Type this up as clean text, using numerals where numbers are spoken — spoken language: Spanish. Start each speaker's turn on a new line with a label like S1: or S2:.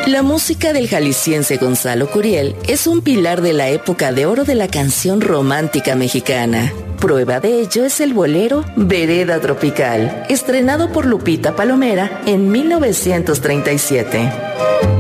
S1: La música del jalisciense Gonzalo Curiel es un pilar de la época de oro de la canción romántica mexicana. Prueba de ello es el bolero Vereda Tropical, estrenado por Lupita Palomera en 1937.